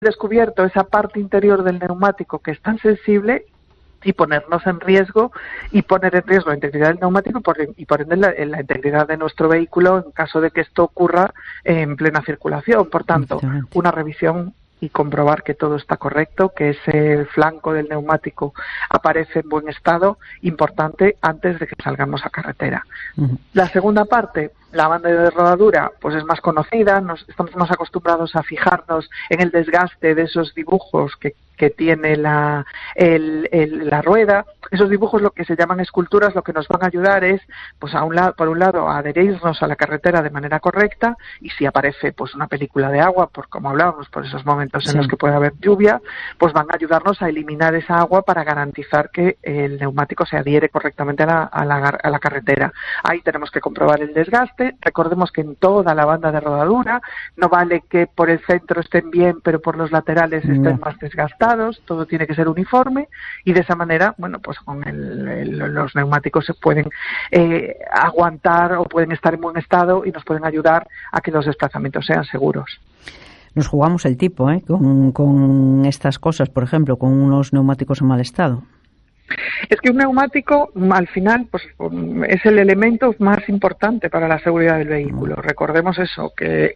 descubierto esa parte interior del neumático que es tan sensible y ponernos en riesgo y poner en riesgo la integridad del neumático y por ende la integridad de nuestro vehículo en caso de que esto ocurra en plena circulación. Por tanto, una revisión y comprobar que todo está correcto, que ese flanco del neumático aparece en buen estado, importante antes de que salgamos a carretera. La segunda parte, la banda de rodadura, pues es más conocida, estamos más acostumbrados a fijarnos en el desgaste de esos dibujos que tiene la rueda. Esos dibujos, lo que se llaman esculturas, lo que nos van a ayudar es, pues por un lado, a adherirnos a la carretera de manera correcta, y si aparece pues una película de agua, por como hablábamos, por esos momentos en los que puede haber lluvia, pues van a ayudarnos a eliminar esa agua para garantizar que el neumático se adhiere correctamente a la carretera. Ahí tenemos que comprobar el desgaste. Recordemos que en toda la banda de rodadura no vale que por el centro estén bien, pero por los laterales estén más desgastados. Todo tiene que ser uniforme, y de esa manera, bueno, pues con los neumáticos se pueden aguantar o pueden estar en buen estado y nos pueden ayudar a que los desplazamientos sean seguros. Nos jugamos el tipo, con estas cosas, por ejemplo, con unos neumáticos en mal estado. Es que un neumático, al final, pues es el elemento más importante para la seguridad del vehículo. Recordemos eso, que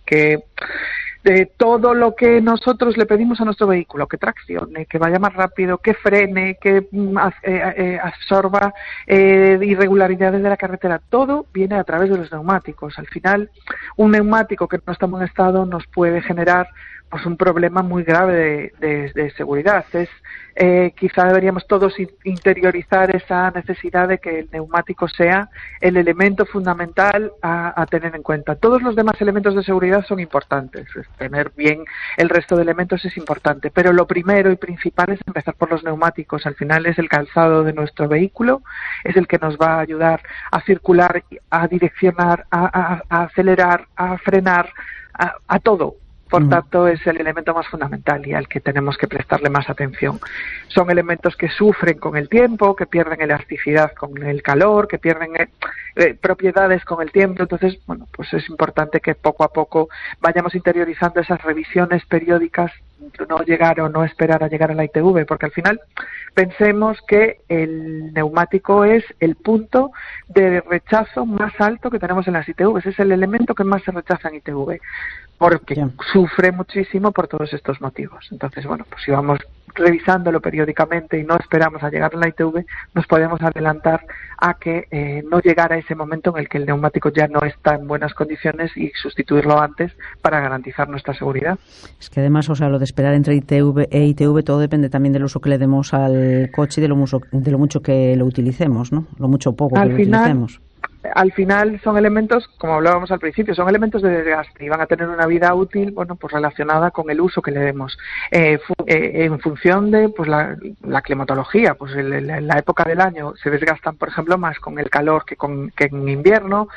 de todo lo que nosotros le pedimos a nuestro vehículo, que traccione, que vaya más rápido, que frene, que absorba irregularidades de la carretera, todo viene a través de los neumáticos. Al final, un neumático que no está en buen estado nos puede generar pues un problema muy grave de seguridad. Quizá deberíamos todos interiorizar esa necesidad de que el neumático sea el elemento fundamental a tener en cuenta. Todos los demás elementos de seguridad son importantes. Tener bien el resto de elementos es importante, pero lo primero y principal es empezar por los neumáticos. Al final es el calzado de nuestro vehículo, es el que nos va a ayudar a circular, a direccionar, a acelerar, a frenar, a todo. Por tanto, es el elemento más fundamental y al que tenemos que prestarle más atención. Son elementos que sufren con el tiempo, que pierden elasticidad con el calor, que pierden propiedades con el tiempo. Entonces, bueno, pues es importante que poco a poco vayamos interiorizando esas revisiones periódicas, no llegar o no esperar a llegar a la ITV, porque al final pensemos que el neumático es el punto de rechazo más alto que tenemos en las ITVs, es el elemento que más se rechaza en ITV, porque sufre muchísimo por todos estos motivos. Entonces, bueno, pues si vamos revisándolo periódicamente y no esperamos a llegar a la ITV, nos podemos adelantar a que no llegar a ese momento en el que el neumático ya no está en buenas condiciones y sustituirlo antes para garantizar nuestra seguridad. Es que además, o sea, lo de esperar entre ITV e ITV, todo depende también del uso que le demos al coche y de lo mucho que lo utilicemos, ¿no? Lo mucho o poco que lo utilicemos. Al final son elementos, como hablábamos al principio, son elementos de desgaste y van a tener una vida útil, bueno, pues relacionada con el uso que le demos. En función de pues la climatología, pues en la época del año se desgastan, por ejemplo, más con el calor que en invierno.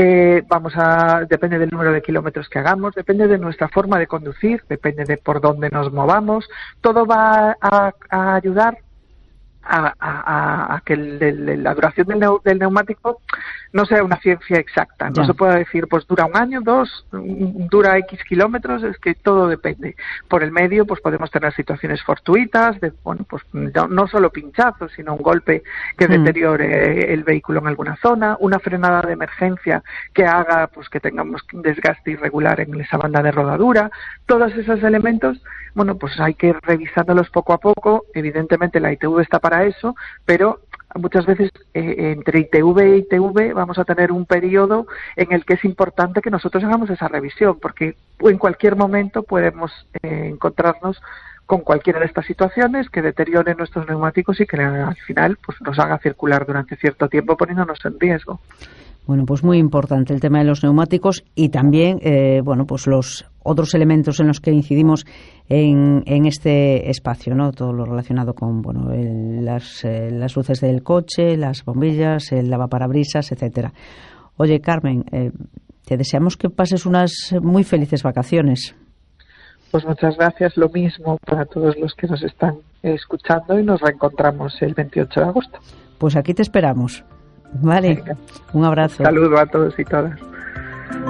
Depende del número de kilómetros que hagamos, depende de nuestra forma de conducir, depende de por dónde nos movamos. Todo va a ayudar a que la duración del neumático no sea una ciencia exacta. No se puede decir, pues dura un año, dos, dura X kilómetros, es que todo depende. Por el medio, pues podemos tener situaciones fortuitas, pues no solo pinchazos, sino un golpe que deteriore el vehículo en alguna zona, una frenada de emergencia que haga pues que tengamos un desgaste irregular en esa banda de rodadura. Todos esos elementos, bueno, pues hay que ir revisándolos poco a poco. Evidentemente la ITV está para eso, pero muchas veces entre ITV e ITV vamos a tener un periodo en el que es importante que nosotros hagamos esa revisión, porque en cualquier momento podemos encontrarnos con cualquiera de estas situaciones que deterioren nuestros neumáticos y que al final pues nos haga circular durante cierto tiempo poniéndonos en riesgo. Bueno, pues muy importante el tema de los neumáticos y también, pues los otros elementos en los que incidimos en este espacio, ¿no? Todo lo relacionado con, las luces del coche, las bombillas, el lavaparabrisas, etcétera. Oye, Carmen, te deseamos que pases unas muy felices vacaciones. Pues muchas gracias, lo mismo para todos los que nos están escuchando y nos reencontramos el 28 de agosto. Pues aquí te esperamos. Vale, venga. Un abrazo. Un saludo a todos y todas.